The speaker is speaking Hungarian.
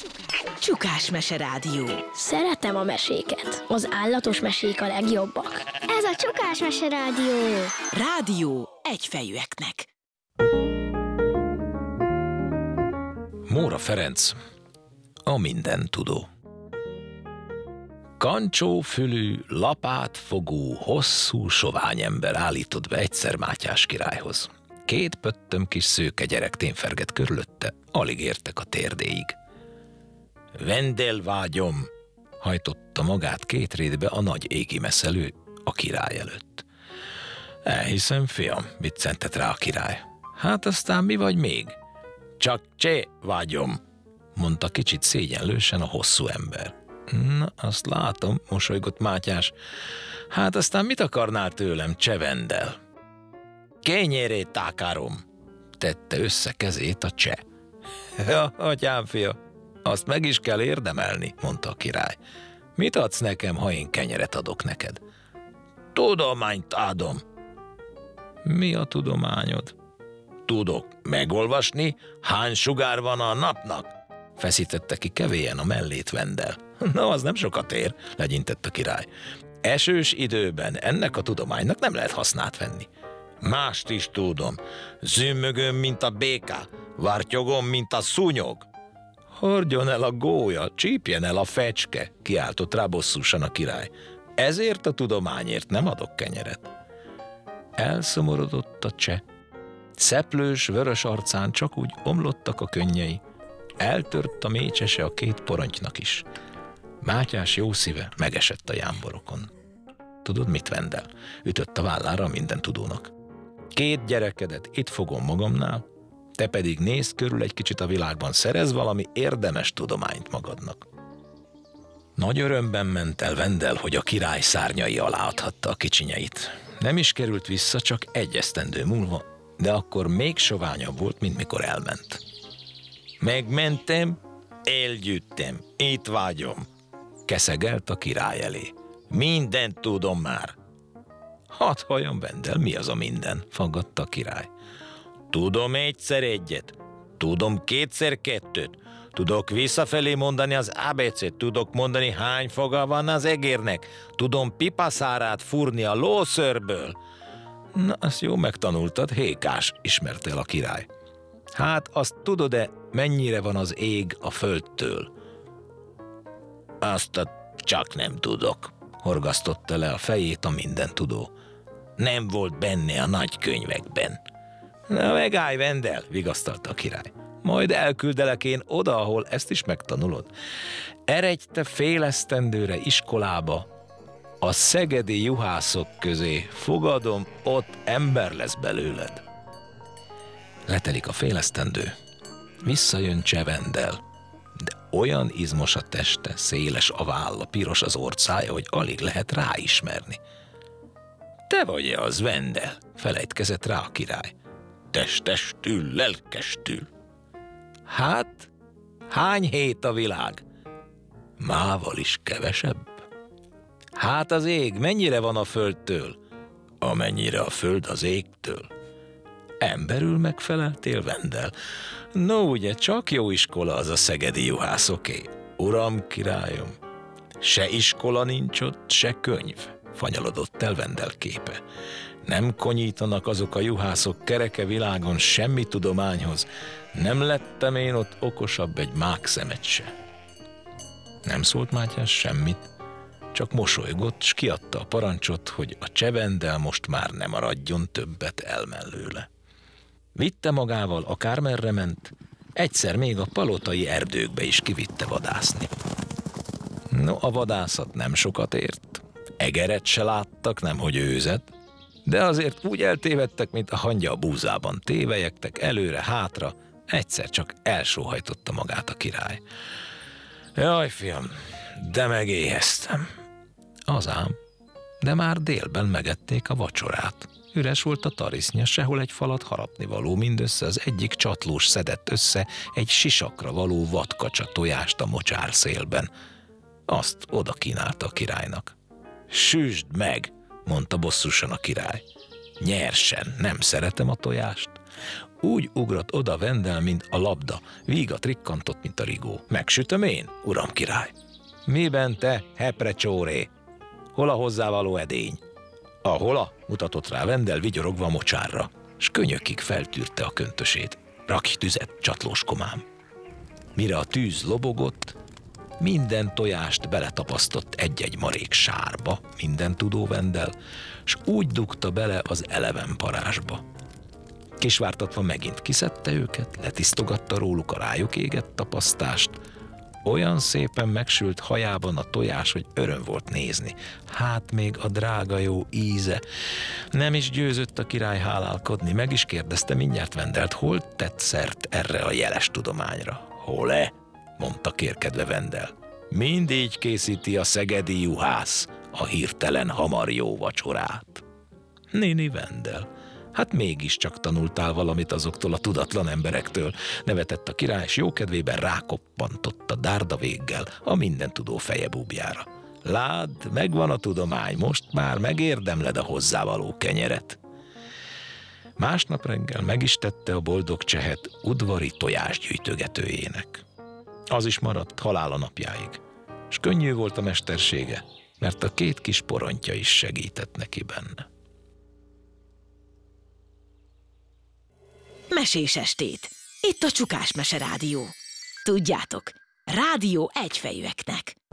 Csukás Mese Rádió. Szeretem a meséket. Az állatos mesék a legjobbak. Ez a Csukás Mese Rádió. Rádió egyfejűeknek. Móra Ferenc, a mindentudó. Kancsófülű, lapátfogú, hosszú, sovány ember állított be egyszer Mátyás királyhoz. 2 pöttöm kis szőke gyerek témfergett körülötte, alig értek a térdéig. Vendelvágyom, hajtotta magát 2 rétbe a nagy égi meszelő a király előtt. Elhiszem, fiam, biccentett rá a király. Hát aztán mi vagy még? Csak csé vágyom, mondta kicsit szégyenlősen a hosszú ember. Na, azt látom, mosolygott Mátyás. Hát aztán mit akarnál tőlem, csevendel? Kényérét tákárom, tette össze kezét a cseh. Ja, atyám fia, azt meg is kell érdemelni, mondta a király. Mit adsz nekem, ha én kenyeret adok neked? Tudományt adom. Mi a tudományod? Tudok megolvasni, hány sugár van a napnak? Feszítette ki kevélyen a mellét Vendel. Na, az nem sokat ér, legyintett a király. Esős időben ennek a tudománynak nem lehet hasznát venni. Mást is tudom. Zümmögöm, mint a béka, vartyogom, mint a szúnyog. Hordjon el a gólya, csípjen el a fecske, kiáltott rá bosszúsan a király. Ezért a tudományért nem adok kenyeret. Elszomorodott a cseh. Szeplős, vörös arcán csak úgy omlottak a könnyei. Eltört a mécsese a 2 porontynak is. Mátyás jó szíve megesett a jámborokon. Tudod mit, Vendel? Ütött a vállára a mindentudónak. 2 gyerekedet itt fogom magamnál, te pedig nézd körül egy kicsit a világban, szerez valami érdemes tudományt magadnak. Nagy örömben ment el Vendel, hogy a király szárnyai alá adhatta a kicsinyeit. Nem is került vissza, csak 1 esztendő múlva, de akkor még soványabb volt, mint mikor elment. Megmentem, elgyűjtem, itt vágyom, keszegelt a király elé. Mindent tudom már. Hadd halljam, Vendel, mi az a minden? Faggatta a király. Tudom 1-szer 1-et, tudom 2-szer 2-t, tudok visszafelé mondani az ABC-t, tudok mondani hány foga van az egérnek, tudom pipaszárát fúrni a lószőrből. Na, azt jó megtanultad, Hékás, ismerte el a király. Hát azt tudod-e, mennyire van az ég a földtől? Azt csak nem tudok, horgasztotta le a fejét a mindentudó. Nem volt benne a nagy könyvekben. Na megállj, Vendel, vigasztalta a király. Majd elküldelek én oda, ahol ezt is megtanulod. Eredj te fél esztendőre iskolába, a szegedi juhászok közé, fogadom, ott ember lesz belőled. Letelik a fél esztendő. Visszajön cseh Vendel, de olyan izmos a teste, széles a válla, piros az orcája, hogy alig lehet ráismerni. Te vagy-e az, Vendel? Felejtkezett rá a király. Testestül, lelkestül. Hát, hány hét a világ? Mával is kevesebb. Hát az ég mennyire van a földtől? Amennyire a föld az égtől. Emberül megfeleltél, Vendel? No, ugye csak jó iskola az a szegedi juhászoké. Uram, királyom, se iskola nincs ott, se könyv, fanyalodott el Vendel képe. Nem konyítanak azok a juhászok kereke világon semmi tudományhoz. Nem lettem én ott okosabb egy mákszemet se. Nem szólt Mátyás semmit, csak mosolygott, s kiadta a parancsot, hogy a cseh Vendel most már ne maradjon többet el mellőle. Vitte magával, akármerre ment, egyszer még a palotai erdőkbe is kivitte vadászni. No, a vadászat nem sokat ért, egeret se láttak, nemhogy őzet, de azért úgy eltévedtek, mint a hangya a búzában, tévelyegtek előre-hátra, egyszer csak elsóhajtotta magát a király. Jaj, fiam, de megéheztem. Az ám, de már délben megették a vacsorát. Üres volt a tarisznya, sehol egy falat harapnivaló, mindössze az egyik csatlós szedett össze egy sisakra való vadkacsa tojást a mocsárszélben. Azt oda kínálta a királynak. Süsd meg, mondta bosszusan a király. Nyersen, nem szeretem a tojást. Úgy ugrott oda Vendel, mint a labda, vígat rikkantott, mint a rigó. Megsütöm én, uram király? Miben te, heprecsóré? Hol a hozzávaló edény? A hola? Mutatott rá Vendel vigyorogva a mocsárra, s könyökig feltűrte a köntösét. Rakj tüzet, csatlós komám. Mire a tűz lobogott, minden tojást beletapasztott egy-egy marék sárba, minden tudó Vendel, s úgy dugta bele az eleven parázsba. Kisvártatva megint kiszedte őket, letisztogatta róluk a rájuk égett tapasztást. Olyan szépen megsült hajában a tojás, hogy öröm volt nézni. Hát még a drága jó íze. Nem is győzött a király hálálkodni, meg is kérdezte mindjárt Vendelt, hol tett szert erre a jeles tudományra. Hol-e? Mondta kérkedve Vendel. Mind így készíti a szegedi juhász a hirtelen hamar jó vacsorát. Néni Vendel, hát mégiscsak tanultál valamit azoktól a tudatlan emberektől, nevetett a király, és jókedvében rákoppantott a dárda véggel a mindentudó feje búbjára. Ládd, megvan a tudomány, most már megérdemled a hozzávaló kenyeret. Másnap reggel meg is tette a boldog csehet udvari tojásgyűjtögetőjének. Az is maradt halála napjáig, s könnyű volt a mestersége, mert a két kis porontja is segített neki benne. Mesés estét. Itt a Csukás Mese Rádió. Tudjátok, rádió egyfejűeknek.